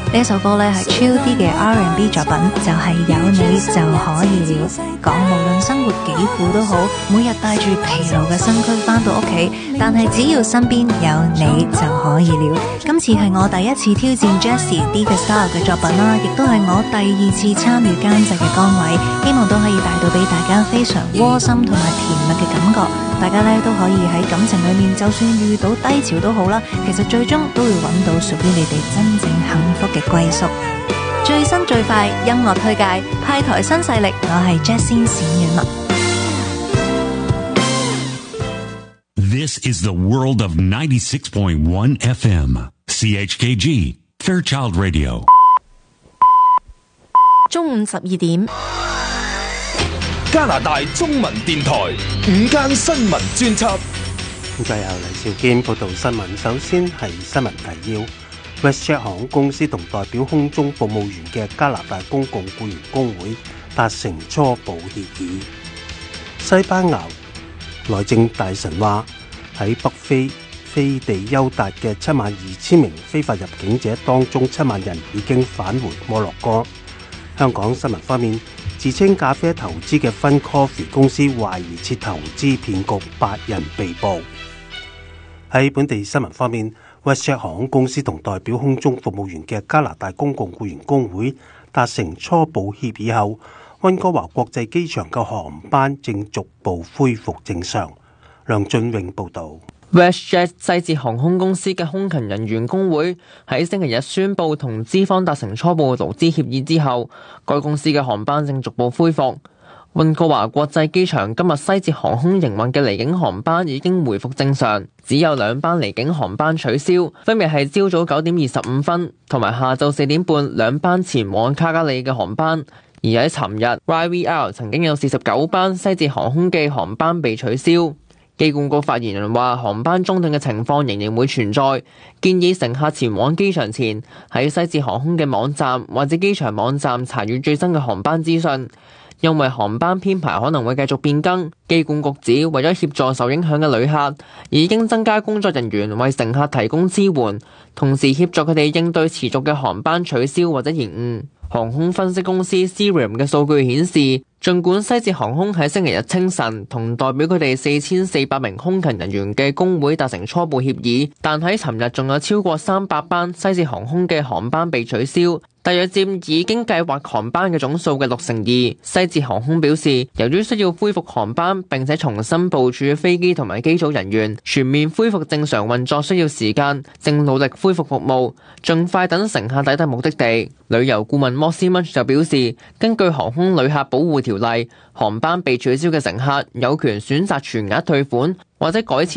呢首歌呢係超啲嘅 R&B 作品，就係有你就可以了。講無論生活幾苦都好，每日帶住疲勞嘅身軀返到屋企，但係只要身邊有你就可以了。今次係我第一次挑戰 Jessie D 嘅 style 嘅作品啦，亦都係我第二次參與監製嘅崗位，希望都可以帶到俾大家非常窩心同埋甜蜜嘅感覺。大家咧都可以喺感情裏面，就算遇到低潮都好啦，其實最終都會揾到屬於你哋真正幸福嘅歸宿。最新最快音樂推介，派台新勢力，我係 Jessie 冼婉文。 This is the world of 96.1 FM CHKG Fairchild Radio。 中午12點。 加拿大中文電台午間新聞專輯， 咁就由黎兆堅報道新聞。首先係新聞提要 ：WestJet 航空公司同代表空中服務員嘅加拿大公共僱員工會達成初步協議。西班牙內政大臣話，喺北非飛地休達嘅72000名非法入境者當中，7萬人已經返回摩洛哥。香港新聞方面，自稱咖啡投資嘅 Fun Coffee 公司懷疑設投資騙局，8人被捕。喺本地新聞方面， WestJet 航空公司同代表空中服務員嘅加拿大公共僱員工會達成初步協議後，溫哥華國際機場嘅航班正逐步恢復正常。梁俊永報導。 WestJet 西捷航空公司嘅空勤人員工會喺星期日宣布同資方達成初步勞資協議之後，該公司嘅航班正逐步恢復。溫哥華國際機場今日西捷航空營運嘅離境航班已經回復正常，只有2班離境航班取消，分別係朝早9點25分同埋下晝4點半2班前往卡加里嘅航班。而喺尋日 YVR 曾經有49班西捷航空嘅航班被取消。機管局發言人話，航班中斷嘅情況仍然會存在，建議乘客前往機場前喺西捷航空嘅網站或者機場網站查閱最新嘅航班資訊，因為航班編排可能會繼續變更。機管局指，為咗協助受影響嘅旅客，已經增加工作人員為乘客提供支援，同時協助佢哋應對持續嘅航班取消或者延誤。航空分析公司 Cirium 嘅數據顯示，儘管西捷航空喺星期日清晨同代表佢哋4400名空勤人員嘅工會達成初步協議，但喺尋日仲有超過300班西捷航空嘅航班被取消，大約佔已經計劃航班嘅總數嘅62%。西捷航空表示，由於需要恢復航班並且重新部署飛機同埋機組人員，全面恢復正常運作需要時間，正努力恢復服務，盡快等乘客抵達目的地。旅遊顧問莫斯曼就表示，根據航空旅客保護條例，航班被取消嘅乘客有權選擇全額退款或者改簽